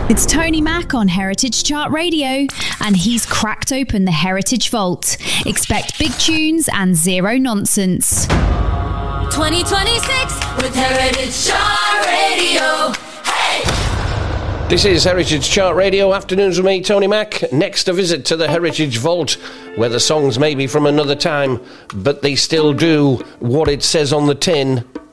It's Tony Mack on Heritage Chart Radio, and he's cracked open the Heritage Vault. Expect big tunes and zero nonsense. 2026 with Heritage Chart Radio. Hey! This is Heritage Chart Radio, afternoons with me, Tony Mack. Next, a visit to the Heritage Vault, where the songs may be from another time, but they still do what it says on the tin.